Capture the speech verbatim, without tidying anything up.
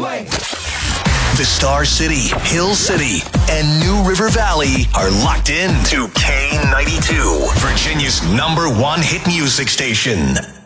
Freeway. The Star City, Hill City, and New River Valley are locked in to K ninety-two, Virginia's number one hit music station.